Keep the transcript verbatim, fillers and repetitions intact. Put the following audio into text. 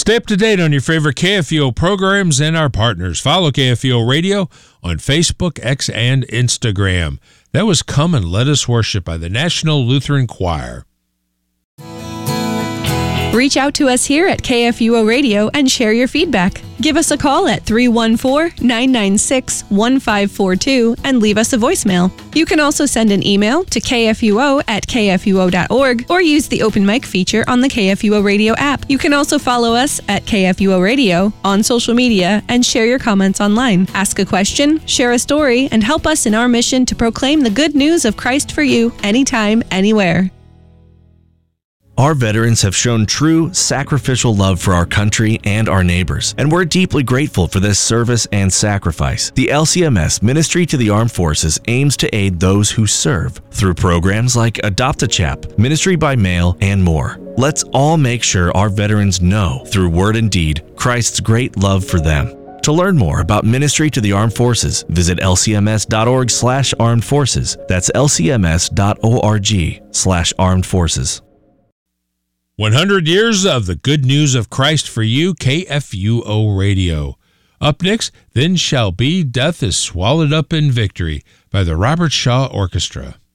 Stay up to date on your favorite K F U O programs and our partners. Follow K F U O Radio on Facebook, X, and Instagram. That was Come and Let Us Worship by the National Lutheran Choir. Reach out to us here at K F U O Radio and share your feedback. Give us a call at three one four, nine nine six, one five four two and leave us a voicemail. You can also send an email to k f u o at k f u o dot org or use the open mic feature on the K F U O Radio app. You can also follow us at K F U O Radio on social media and share your comments online. Ask a question, share a story, and help us in our mission to proclaim the good news of Christ for you anytime, anywhere. Our veterans have shown true, sacrificial love for our country and our neighbors, and we're deeply grateful for this service and sacrifice. The L C M S Ministry to the Armed Forces aims to aid those who serve through programs like Adopt a Chap, Ministry by Mail, and more. Let's all make sure our veterans know, through word and deed, Christ's great love for them. To learn more about Ministry to the Armed Forces, visit l c m s dot org slash armed forces. That's l c m s dot org slash armed forces. one hundred years of the good news of Christ for you, K F U O Radio. Up next, Then Shall Be, Death is Swallowed Up in Victory by the Robert Shaw Orchestra.